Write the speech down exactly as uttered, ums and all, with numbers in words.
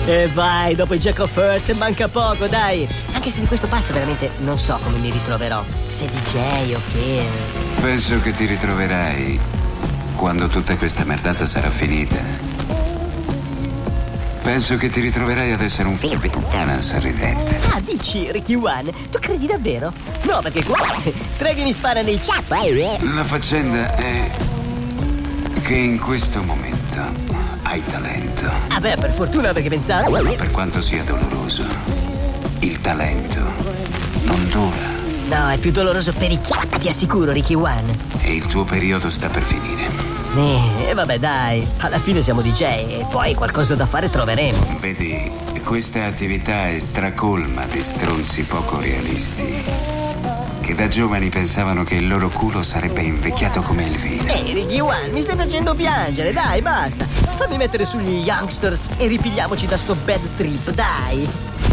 E vai, dopo il Jack of Earth manca poco, dai. Anche se di questo passo veramente non so come mi ritroverò. Se D J o che. Penso che ti ritroverai quando tutta questa merdata sarà finita. Penso che ti ritroverai ad essere un figlio di puttana sorridente. Ah, dici, Ricky One? Tu credi davvero? No, perché qua Treghi mi spara nei ciap. La faccenda è che in questo momento hai talento. Ah beh, per fortuna, perché pensavo... Ma per quanto sia doloroso, il talento non dura. No, è più doloroso per i chiappa, ti assicuro, Ricky One. E il tuo periodo sta per finire. Eh, vabbè, dai, alla fine siamo D J e poi qualcosa da fare troveremo. Vedi, questa attività è stracolma di stronzi poco realisti che da giovani pensavano che il loro culo sarebbe invecchiato come il vino. Ehi, Ricky One, mi stai facendo piangere, dai, basta. Fammi mettere sugli youngsters e ripigliamoci da sto bad trip, dai.